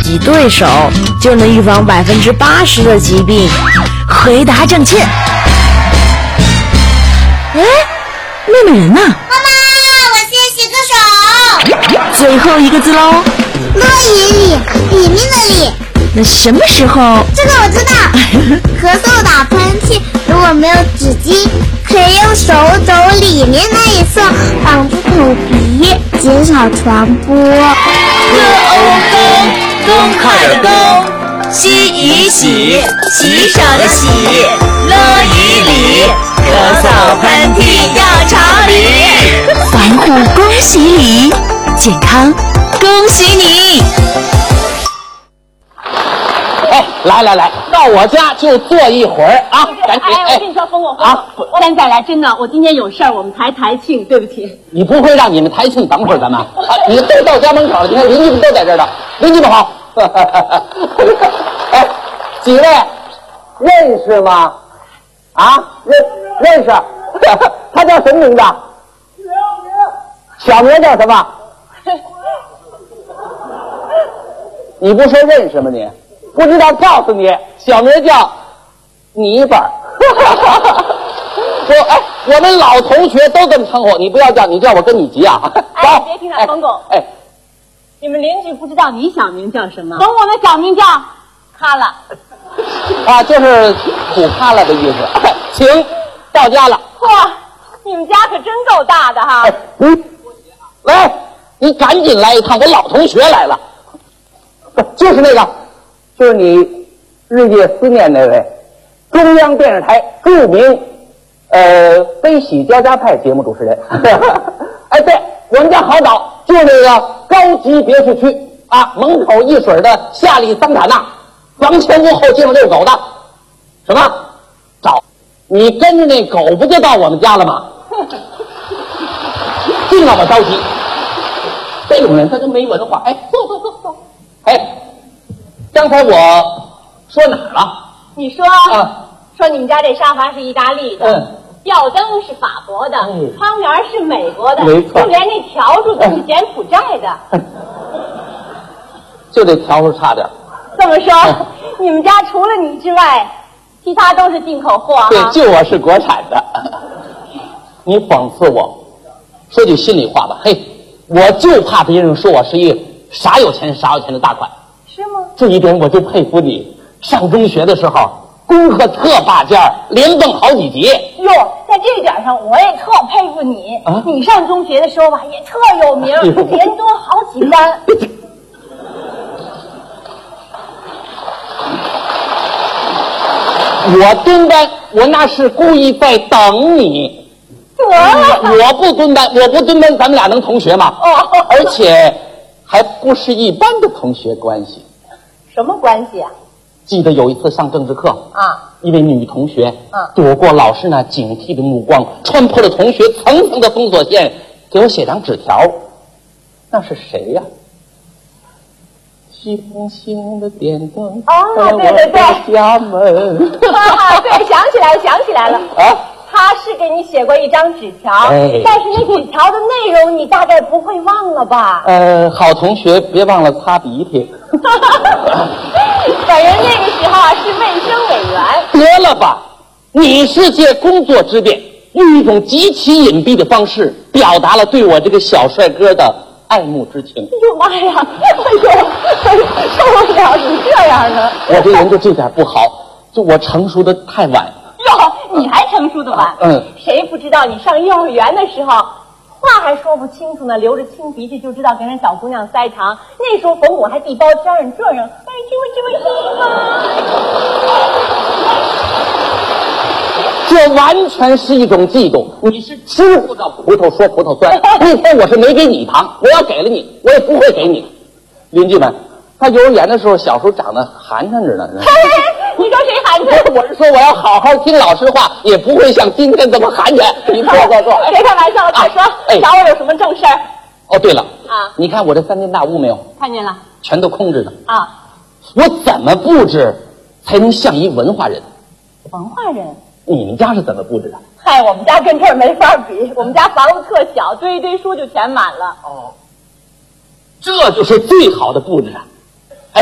击对手，就能预防80%的疾病。回答正确。哎，妹妹人呢？ 妈妈，我是写歌手。 最后一个字喽。 乐饮里，里面的里。 那什么时候？ 这个我知道。咳嗽打喷嚏，如果没有纸巾，可以用手肘里面那一侧绑住口鼻，减少传播。 公筷的公，洗一洗，洗手的洗，乐一里，咳嗽喷嚏要朝里， 防护恭喜你，健康恭喜你。 来，到我家就坐一会儿啊！赶紧！ 我跟你说，冯巩啊，现在来真的，我今天有事儿，我们台庆，对不起。 你不会让你们台庆等会儿咱们啊？你都到家门口了，你看邻居们都在这儿呢，邻居们好。哎，几位认识吗？啊，认识。他叫什么名字？小名叫什么？你不说认识吗你？不知道告诉你，小名叫泥巴。我们老同学都这么称呼，你不要叫，你叫我跟你急啊！ 哎，别听他，冯巩。哎，你们邻居不知道你小名叫什么？冯巩的小名叫卡拉。 啊，就是土卡拉的意思。请到家了。 嚯，你们家可真够大的哈！ 来，你赶紧来一趟，我老同学来了。就是那个。就是你日夜思念那位中央电视台著名悲喜交加派节目主持人。哎，对，我们家好找，就那个高级别墅区啊，门口一水的夏利桑塔纳，房前屋后街上遛狗的。什么？找你跟着那狗不就到我们家了吗？净让我着急。这种人他就没文化。哎，坐。哎。刚才我说哪儿了？ 你说说你们家这沙发是意大利的，吊灯是法国的，窗帘是美国的， 没错， 就连那笤帚都是柬埔寨的。 就这笤帚差点。 这么说，你们家除了你之外，其他都是进口货啊？ 对，就我是国产的。你讽刺我，说句心里话吧，嘿，我就怕别人说我是一个傻有钱的大款。 是吗？ 这一点我就佩服你。上中学的时候，功课特拔尖，连蹦好几级。 哟，在这点上我也特佩服你。你上中学的时候吧，也特有名，连蹲好几班。 我蹲班，我那是故意在等你。我不蹲班，咱们俩能同学吗？而且还不是一般的同学关系。 什么关系啊？ 记得有一次上政治课一位女同学躲过老师那警惕的目光，穿破了同学层层的封锁线，给我写张纸条。那是谁呀？星星的点灯对家门。 对，想起来了他是给你写过一张纸条，但是那纸条的内容你大概不会忘了吧？ 好同学别忘了擦鼻涕。 本人那个时候是卫生委员。 得了吧，你是借工作之便，用一种极其隐蔽的方式表达了对我这个小帅哥的爱慕之情。 哎呦妈呀！受不了你这样的。 我这人就这点不好，就我成熟的太晚。 哟，你还成熟的晚？谁不知道你上幼儿园的时候话还说不清楚呢，流着清鼻涕就知道给人小姑娘塞糖。那时候冯巩还递包浆，你这样，哎，这位吗？ 这完全是一种嫉妒。你是吃不到葡萄说葡萄酸。那天我是没给你糖，我要给了你，我也不会给你。邻居们，他幼儿园的时候，小时候长得寒碜着呢。 你说谁寒碜？ 我是说我要好好听老师话，也不会像今天这么寒碜。你坐。 别开玩笑了，快说，找我有什么正事儿？ 哦，对了你看我这3间大屋没有？ 看见了， 全都空着呢。我怎么布置才能像一文化人？ 文化人？ 你们家是怎么布置的？ 嗨，我们家跟这儿没法比，我们家房子特小，堆一堆书就全满了。 这就是最好的布置啊！